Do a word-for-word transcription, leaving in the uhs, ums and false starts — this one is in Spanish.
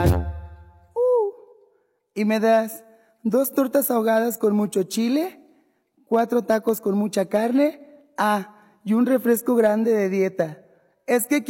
Uh, y me das dos tortas ahogadas con mucho chile, cuatro tacos con mucha carne, ah, y un refresco grande de dieta. Es que